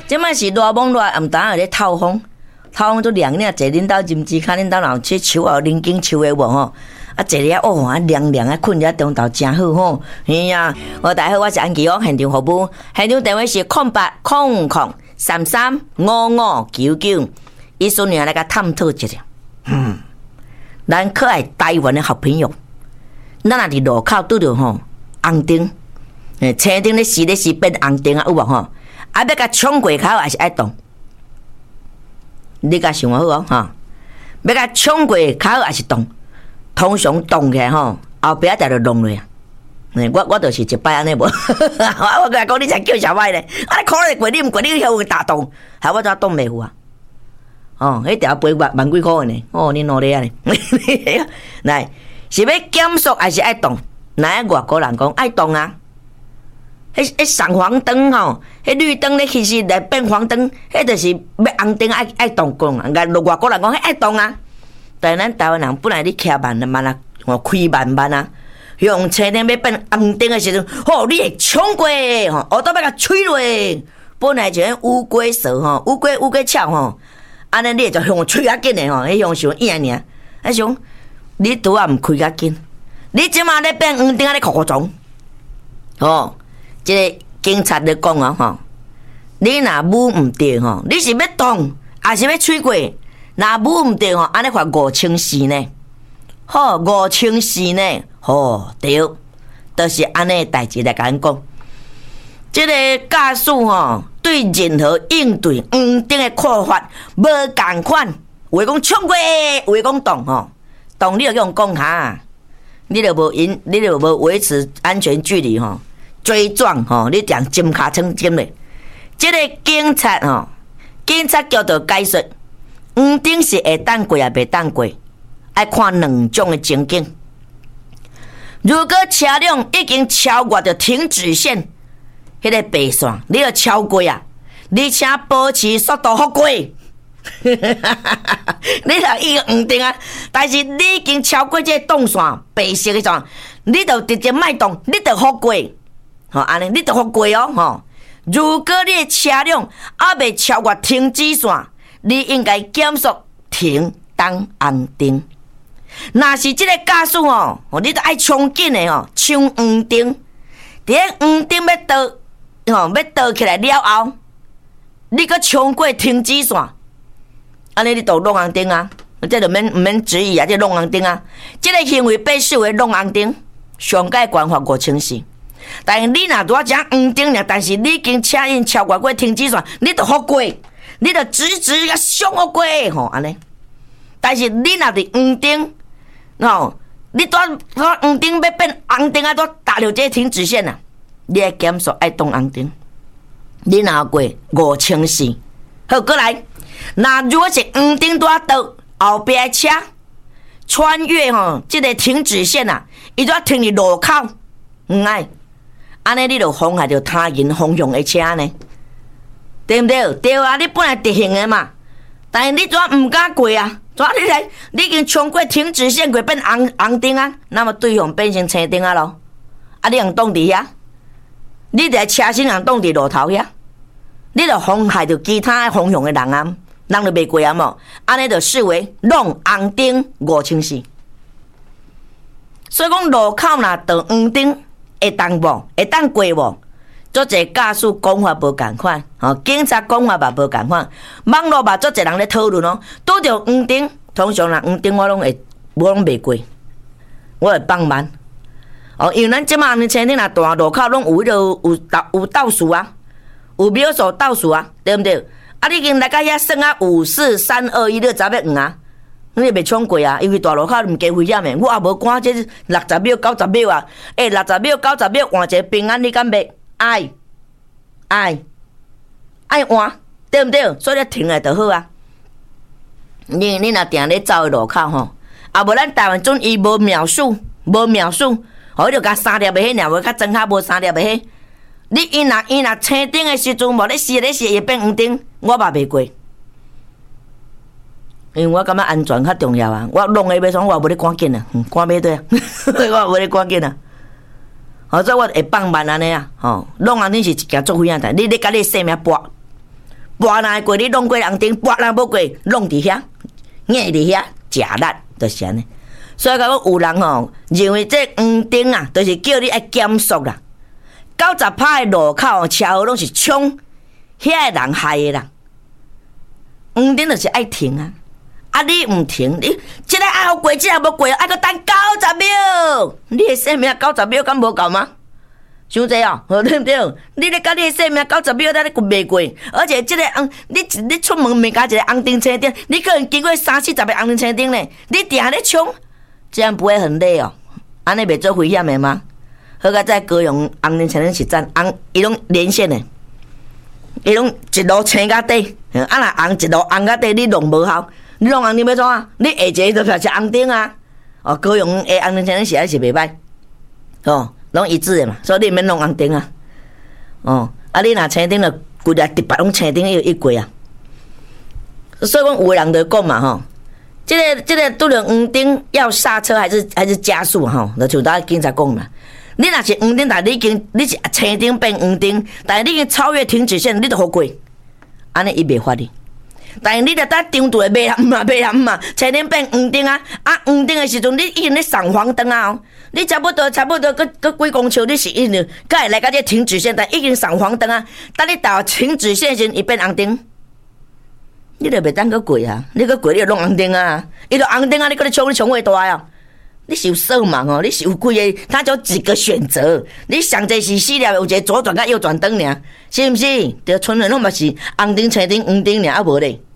即摆是热风热，暗当下咧透风，透风都凉呢。坐恁兜任志看恁兜若去树啊，林景树的无吼？啊，坐咧哦，啊凉凉啊，困咧中昼真好吼。嘿呀，大家好，我是安琪哦，现场服务，现场电话是0800335599，伊孙女来甲探讨一下。咱可爱台湾的好朋友，咱若伫路口拄着吼红灯，青灯咧时变红灯啊，有无吼？啊，要甲冲过口还是爱动？你甲想好哦，哈！要甲冲过口还是动？通常动起来吼，后壁就弄落啊。我就是一摆安尼无，我甲讲你才叫小歹咧，啊你考虑过你毋过你遐有打动，害我怎动袂赴啊？哦，迄条赔万几箍呢？哦，你努力啊呢？来，是要减速还是爱动？哪个外国人讲爱动啊？迄闪黄灯吼，迄绿灯咧其实来变黄灯，迄就是要红灯爱动讲啊。外国人讲迄爱动啊，但咱台湾人本来你骑慢啊，开慢啊，用青灯要变红灯的时阵，吼，你会冲过吼，耳朵要甲吹落，本来就乌龟蛇吼，乌龟翘吼。安尼你就向吹较紧的吼，迄向想硬尔，迄想你拄啊毋开较紧，你即马咧变黄灯啊咧哭撞，吼，即个警察咧讲啊吼，你若舞毋对吼，你是要动还是要吹过？若舞毋对吼，安尼罚5000呢，好5000呢，吼对，就是安尼代志来甲咱讲，即个驾驶吼。对任何应对黄灯的看法无共款，有诶讲冲过，有诶讲动吼，动你就用讲哈，你就无维持安全距离吼，追撞吼，你定金卡称金咧。即个警察吼，警察局就解说，黄灯是会当过也袂当过，爱看两种的情景。如果车辆已经超越着停止线。迄个白线，你要超过啊！你请保持速度好过。你若伊黄灯啊，但是你已经超过这个动线白色的线，你就直接莫动，你就好过。吼，安尼你就好过哦，吼。如果你的车辆还未超过停止线，你应该减速停当红灯。若是这个驾驶哦，你就爱冲紧的哦，冲黄灯。伫黄灯要倒。要倒起来了后，你搁冲过停止线，安尼你就弄红灯啊！这就免质疑啊！这弄红灯啊！这个行为被视为弄红灯，上盖关罚5000。但是你若拄只黄灯尔，但是你已经车因超过停止线，你就好过，你就直甲上好过吼安尼。但是你若伫黄灯，吼，你黄灯要变红灯啊，都踏入这停止线啊！你爱减速爱动红灯，你若过5000。好，过来，那如果是黄灯拄倒，后壁的车穿越吼，这个停止线啊，伊拄停伫路口，唔爱，安尼你就妨害着他人方向的车呢，对不对？对啊，你本来直行的嘛，但是你怎唔敢过啊？怎你来？你已经冲过停止线，过变红灯啊，那么对方变成青灯啊咯，啊，你用挡伫遐？你伫车身人挡伫路头遐，你就妨害着其他方向的人啊，人就袂过啊嘛，安尼就视为弄红灯5000。所以讲路口若倒黄灯会当无？会当过无？足侪驾驶讲法无共款，吼，警察讲法嘛无共款，网络嘛足侪人咧讨论哦。拄着黄灯，通常人黄灯我拢袂过，我会放慢。哦，因为咱即马呢，青天若大路口拢有有倒数啊，有秒数倒数啊，对不对？啊，你已经来到遐算啊5、4、3、2、1，你就知要黄啊，你袂冲过啊，因为大路口毋加危险的，我也无赶这60秒、90秒啊，60秒、90秒换一个平安，你敢袂？爱换，对不对？所以停下就好啊。你若定咧走的路口吼，啊无咱台湾准伊无秒数。好，就甲3粒的迄尔，无较真较无3粒的迄。你伊若青灯的时阵，无咧试会变黄灯，我嘛袂过。因为我感觉安全较重要啊。我弄的要创，我也无咧赶紧啊，赶马队啊，我也无咧赶紧啊。好，所以我会放慢安尼啊，吼，弄安尼是一件足危险代，你甲你性命搏， 跋人过你弄过红灯，跋人无过弄伫遐，硬伫遐食力，就是安尼。所以讲有人吼认为这黄灯啊，就是叫你爱减速啦。90%的路口车祸拢是冲遐个人害的啦。黄灯就是爱停啊，啊你唔停，你这个爱好过，这个无过，爱搁等90秒。你的生命90秒敢无够吗？伤济哦，对不对？你咧甲你的生命90秒，你袂过，而且这个你出门袂加一个红灯青灯，你可能经过30-40个红灯青灯咧，你定咧冲，这样不会很累哦？安尼袂做危险的吗？好个在高雄红灯青灯是站伊拢连线的，伊拢一路青到底，啊若红一路红到底，你弄无效，你弄红灯要怎啊？你下一个就表示红灯啊！哦，高雄的红灯青灯是还是袂歹，哦。拢一致的嘛，所以你免弄红灯啊。哦，啊，你若青灯就规个直白拢青灯一过啊。所以讲有人就讲嘛吼，这个拄着黄灯要刹车还是加速吼？就像咱警察讲嘛，你若是黄灯，但你是青灯变黄灯，但是你已经超越停止线，你就好过，安尼伊袂罚你。但是你著当张队袂含嘛，青灯变黄灯啊！啊，黄灯的时阵，你已经咧闪黄灯啊！哦，你差不多，搁几公尺，你是已经才会来到这停止线，但已经闪黄灯啊！等你到停止线时，伊变红灯，你著袂当搁过啊！你搁过，你就弄红灯啊！伊就红灯啊！你搁咧冲袂大啊！你是有色盲哦，你是有几个，他就几个选择，你上侪是死了，有一个左转甲右转灯尔，是毋是？就剩下拢嘛是红灯、青灯、黄灯尔，啊无咧。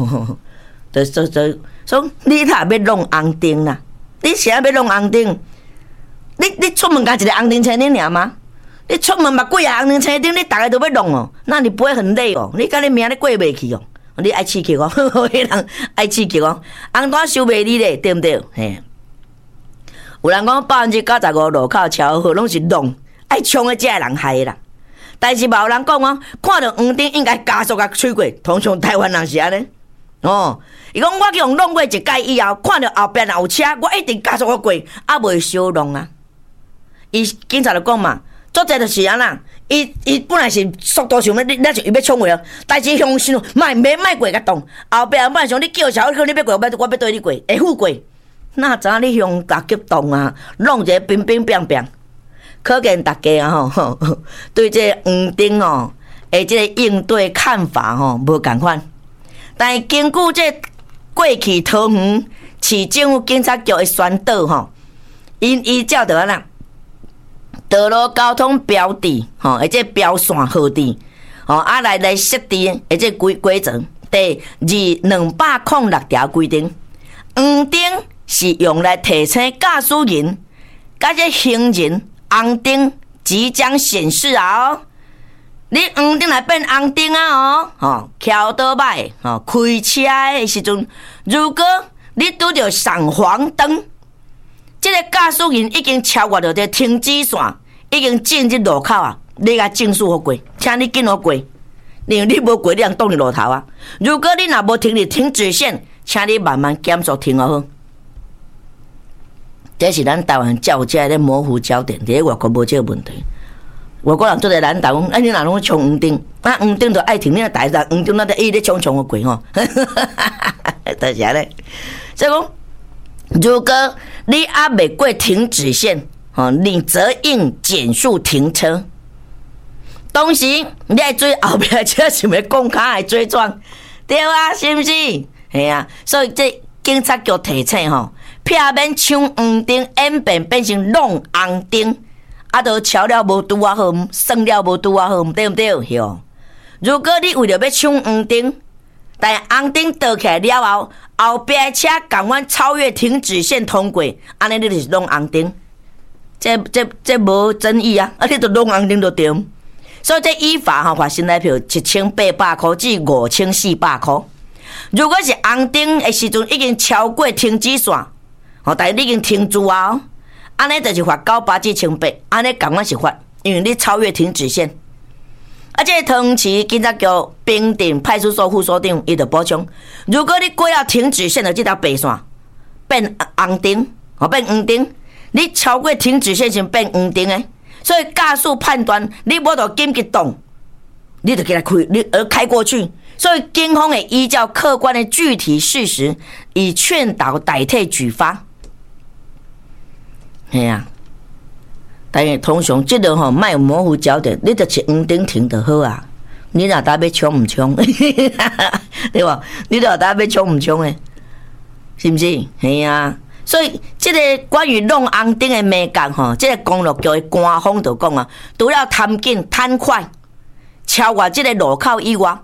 所以你若要弄红灯啦，你是要弄红灯？你出门干一个红灯青灯尔吗？你出门嘛几个红灯青灯，你大家都要弄哦，那你不会很累哦？你甲你命你过袂去哦？你爱刺激哦，迄人爱刺激哦，红单收袂你咧，对不对？嘿，有人讲95%路口车祸拢是弄爱冲的这个人害的啦。但是嘛有人讲哦，看到黄灯应该加速甲吹过，通常台湾人是安尼。哦，伊讲我去用弄过一届以后，看到后边有车，我一定加速过，啊袂小弄啊。伊警察就讲嘛，做这就是安啦。伊本来是速度上那就伊要冲过哦，但是向心莫过甲动，后边本来想你叫车，你要过，我要对你过，会富过。哪知影你向大激动啊，弄一个冰冰冰冰。可见大家啊吼，对这黄灯哦，的这个应对看法吼无共款。但是根据这过去桃园市政府警察局的宣导吼，依照着啦，道路交通标志吼，或者标线号志吼，啊来设定或者规则。第226条规定，黄灯是用来提醒驾驶人甲这行人。红灯即将显示啊！你黄灯来变红灯啊！哦，桥倒摆哦，开车的时阵，如果你拄着闪黄灯，这个驾驶人已经超越了这停止线，已经进入路口啊！你甲正式好过，请你紧好过，因为你无过，你通挡伫路头啊！如果你若无停伫停止线，请你慢慢减速停好。这是咱台湾较这咧模糊焦点，伫外国无这个问题。外国人做在咱台湾，你若拢冲黄灯，啊黄灯就爱停，你若大人黄灯那伊咧冲个过吼，就是安尼。所以讲，如果你还未过停止线，你则应减速停车。同时，你爱追后边车想要讲卡来追撞，对啊，是不是？系啊，所以这警察局提醒吼。避免抢黄灯演变成弄红灯，啊，都桥了无拄啊好，算了无拄啊好，对不对？吼，如果你为了要抢黄灯，但红灯倒起来了后，后边车赶快超越停止线通过，安尼你就是弄红灯，这无争议啊，啊，你就弄红灯就对。所以这依法罚新台票1800块至5400块。如果是红灯的时阵已经超过停止线。但是你已经停住啊，安尼就是罚900至1800，安尼同样是罚，因为你超越停止线。啊，这个桃园市警察局平镇派出所副所长伊就补充，如果你过了停止线的这条白线，变红灯，变黄灯，你超过停止线是变黄灯的，所以驾驶判断你无就紧急动， 你就给他开过去。所以警方会依照客观的具体事实，以劝导代替举发。系啊，但是通常这个莫有模糊焦点，你就去黄灯停就好啊。你若打要冲唔冲，对吧？你若打要冲唔冲诶，是不是？系啊。所以这个关于弄红灯的美感这个公路局的官方就讲啊，除了贪紧贪快，超过这个路口以外，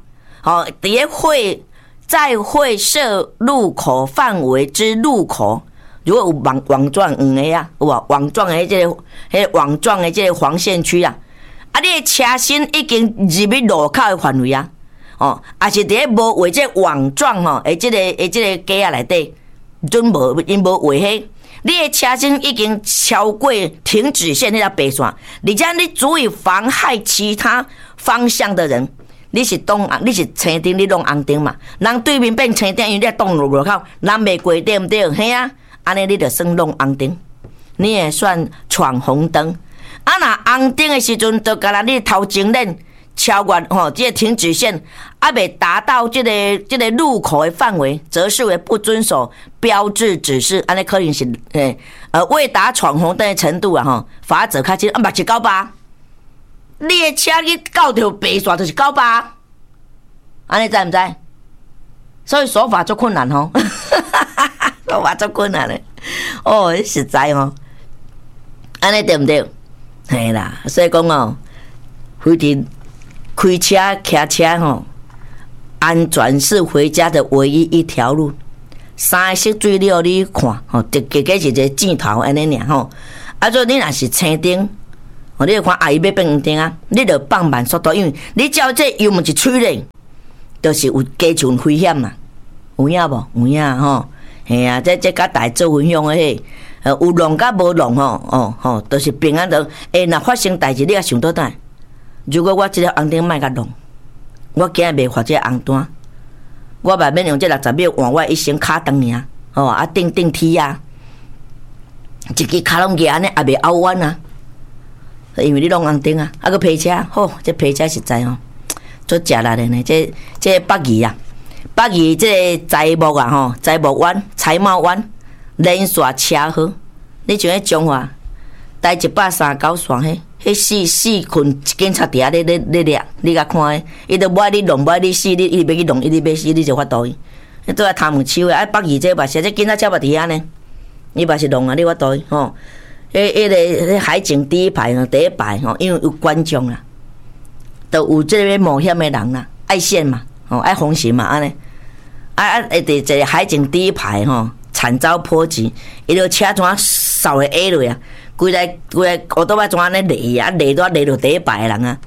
在会设路口范围之路口，如果有网状黄的啊，有啊，网状的这个网状的这个黄线区啊，啊，你的车身已经入去路口的范围啊，也是伫无画这网状这个街啊内底。准因无画迄，你的车身已经超过停止线那条白线，而且你足以妨害其他方向的人。你是青灯，你弄红灯嘛？人对面变青灯，因为你挡路口，人未过对不对？嘿啊，安尼你就算弄红灯，你也算闯红灯。啊，那红灯的时阵，就甲你头前链超越这个停止线，未达到这个路口的范围，则视为不遵守标志指示。安尼可能是未达闯红灯的程度啊，罚则较轻，嘛是98。你的车去到条白线就是98，安尼知唔知？所以守法足困难守法足困难嘞。实在安尼对不对？系啦，所以讲非常。开车、骑车安全是回家的唯一一条路。三色水了你看就加是一个箭头安尼尔所以你若是青灯你就看阿姨要变黄灯啊，你就放慢速度，因为你照这油门一吹咧，就是有加上危险嘛。有影无？有影嘿啊，这甲大家做分享的有弄甲无弄都是平安的。若发生代志，你也想倒等。如果我这个红灯莫甲弄，我今日袂发这个红单，我慢免用这60秒换我一身卡灯尔，顶梯啊，一支卡拢举安尼也袂凹弯啊，因为你弄红灯啊，个批车，这批车实在做食力的呢，这北宜啊，北宜这个财木啊财木湾、财贸湾连续车祸，你像迄中华台139线迄四群警察伫遐咧掠，你甲看诶，伊都无爱你弄，无爱你死，你伊要去弄，伊要死，你就发度伊。你都爱贪门手诶，北宜这嘛是，这警察车嘛伫遐呢，伊嘛是弄啊，你发度伊迄个海景第一排第一排因为有观众啦，都有这边冒险诶人啦，爱线嘛爱红线嘛安尼，伫这海景第一排惨遭波及，伊就车怎扫诶 A 落啊。规台我都怎安尼累啊，累到第一排的人啊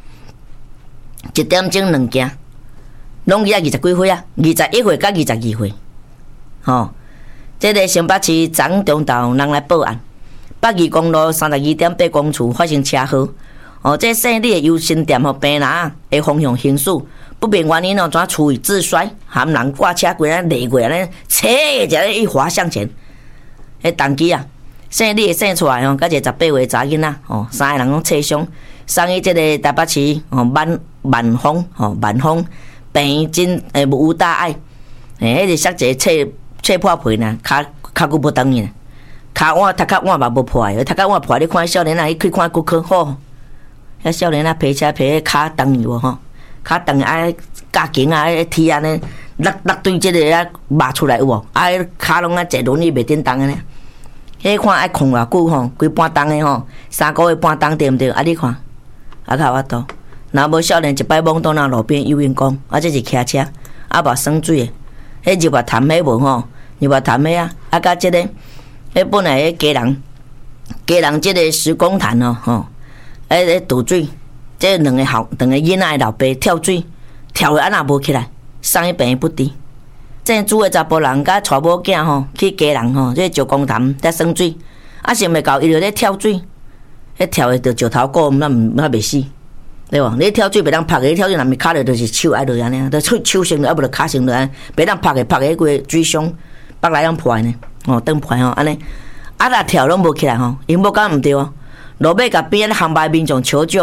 ，1点钟2件，拢伊20几岁啊，21岁甲22岁，这个新北市长中道人来报案，北宜公路32.8公处发生车祸，这胜利的优心店病人的方向行驶，不明原因怎处于自摔，含人挂车规安累过安尼，车一滑向前，当机啊！胜利生出来甲一个18岁查囡仔3个人拢车伤，送去这个台北市万丰病院真无大碍，迄个摔一个切破皮呢，骹骨无长呢，骹腕头壳腕嘛无破的，头壳腕破你看少年仔，伊去看骨科遐少年仔皮车皮骹长去无骹长爱加紧啊，踢安尼落对这个啊抹出来有无？骹拢啊坐轮椅袂振动安尼。迄看爱控偌久规半冬的3个月半冬对毋对？你看，较法度。若无少年一摆懵倒那路边游泳讲，这是骑车，无生水的。迄入热潭迄无入热潭迄甲这个，迄本来迄家人这个10公潭渡水，这两个囡仔的老爸跳水，跳的安那无起来，送去病院不治。正主的查甫人甲娶某囝去家人这石公潭在生水，想袂到伊就咧跳水，迄跳的着石头骨，那袂死，对无？你跳水袂当拍的，你跳水若咪卡着，就是手爱落安尼，就手先落，要无就骹先落安，袂当拍迄个水箱，北来样破呢，灯破安尼，若跳拢无起来因某讲毋对路尾甲边仔航班民众求救，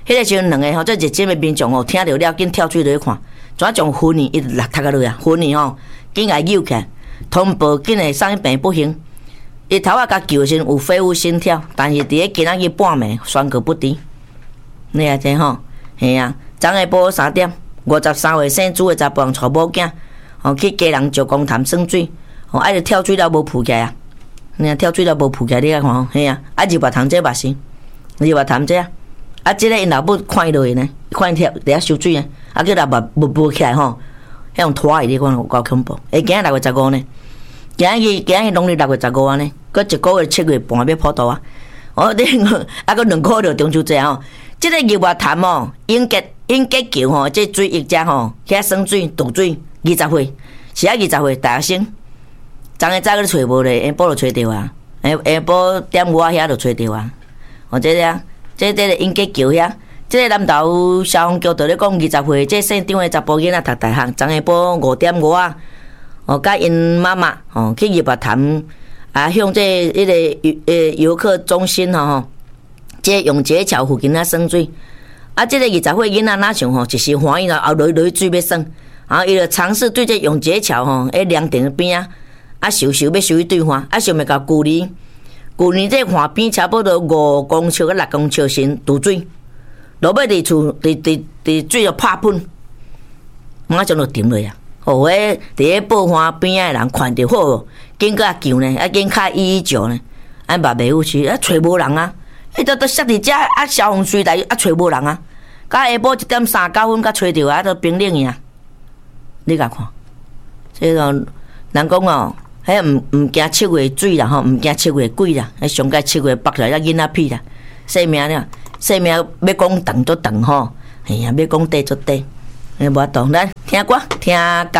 迄个时阵两个吼，这热心的民众吼，听着了紧跳水落去看，怎将昏呢？一直落塌个落啊，昏呢吼，紧来救起来，通报紧来送病不行。伊头仔甲救时有肺部心跳，但是伫咧今仔日半暝宣告不治。你也知吼，嘿啊，昨下晡3点，53岁姓朱的查甫人带某囝，吼去家人石公潭耍水，吼爱着跳水了无浮起来啊！你啊跳水了无浮起来，你来看吼，嘿啊，啊入目潭这目是，入目潭这啊，啊即个因老母看伊落去呢，看伊跳伫遐收水呢，啊叫他无起来吼，迄种拖伊你看有够恐怖。今日6月15呢，今日农历6月15啊呢，搁1个月7月半要破肚啊！哦，你啊搁2个月中秋节吼。即个入目潭哦，永吉桥吼，即水一只吼，遐耍水渡水，20岁，是啊20岁大学生，昨下早个找无咧，下晡就找着啊，下晡点5遐就找着啊。哦，这个永吉桥遐，即个南投消防局就咧讲20岁，即县长的查甫囡仔读大学，昨下晡5点5啊，哦，甲因妈妈哦去入目潭啊，向这迄个游客中心吼。即永杰桥附近啊耍水，啊，即个20岁囡仔哪想吼，一时欢喜啦，后落去水要耍，然后伊就尝试对这永杰桥吼，迄凉亭边啊，要收去对岸，啊，想要甲旧年这岸边差不多5公尺到6公尺深渡水，落尾伫厝伫水就拍喷，马上就停落啊！哦，迄伫迄报花边仔的人看着好，紧甲救呢，啊，紧敲119呢，啊，嘛袂有去，啊，找无人啊！迄都塞伫遮啊，消防队来啊，找无人啊！到下晡1点39分，甲找着啊，都冰冷去啊！你甲看，这个人讲哦，迄毋惊7月水啦吼，毋惊7月鬼啦，迄上届7月8来，囝仔屁啦，生命了，生命要讲长就长吼，哎呀，要讲短就短，无法度，咱听歌听。